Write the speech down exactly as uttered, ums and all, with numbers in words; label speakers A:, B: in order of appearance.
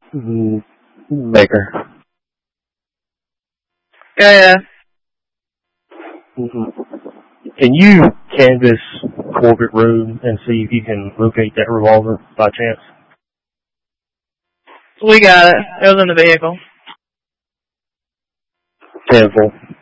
A: Mm, Baker.
B: Yeah, yeah.
A: Mm-hmm. Can you canvas Corbett Road and see if you can locate that revolver by chance?
B: We got it. It was in the vehicle.
A: Tenfold.